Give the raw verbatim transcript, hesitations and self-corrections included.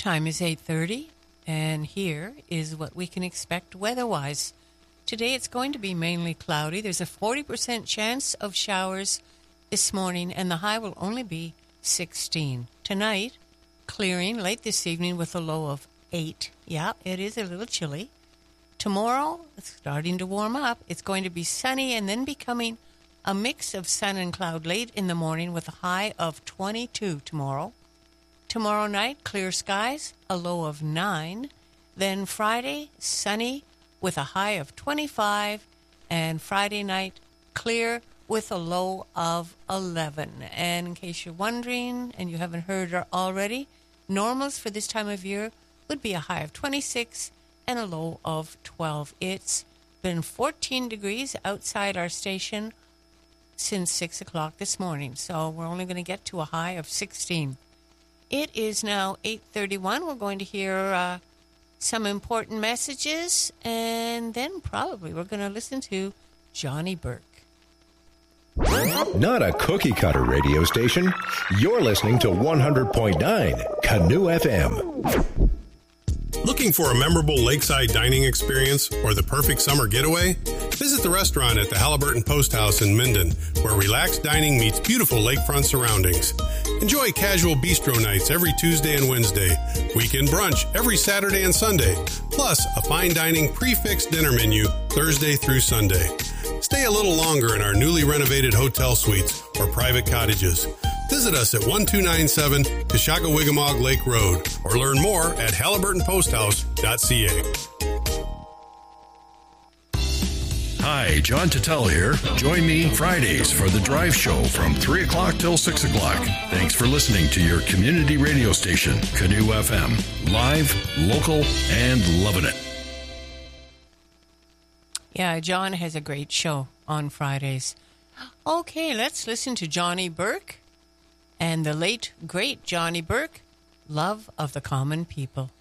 time is eight thirty, and here is what we can expect weather-wise. Today it's going to be mainly cloudy. There's a forty percent chance of showers this morning, and the high will only be sixteen. Tonight, clearing late this evening with a low of eight. Yeah, it is a little chilly. Tomorrow, it's starting to warm up. It's going to be sunny and then becoming a mix of sun and cloud late in the morning with a high of twenty-two tomorrow. Tomorrow night, clear skies, a low of nine. Then Friday, sunny with a high of twenty-five. And Friday night, clear with a low of eleven. And in case you're wondering and you haven't heard already, normals for this time of year would be a high of twenty-six and a low of twelve. It's been fourteen degrees outside our station since six o'clock this morning, so we're only going to get to a high of sixteen. It is now eight thirty-one. We're going to hear uh, some important messages, and then probably we're going to listen to Johnny Burke. Not a cookie-cutter radio station. You're listening to one hundred point nine Canoe F M. Looking for a memorable lakeside dining experience or the perfect summer getaway? Visit the restaurant at the Halliburton Post House in Minden, where relaxed dining meets beautiful lakefront surroundings. Enjoy casual bistro nights every Tuesday and Wednesday, weekend brunch every Saturday and Sunday, plus a fine dining prix-fixe dinner menu Thursday through Sunday. Stay a little longer in our newly renovated hotel suites or private cottages. Visit us at one two nine seven Kashaka-Wigamog Lake Road or learn more at halliburton post house dot c a. Hi, John Tuttle here. Join me Fridays for The Drive Show from three o'clock till six o'clock. Thanks for listening to your community radio station, Canoe F M. Live, local, and loving it. Yeah, John has a great show on Fridays. Okay, let's listen to Johnny Burke and the late, great Johnny Burke, Love of the Common People.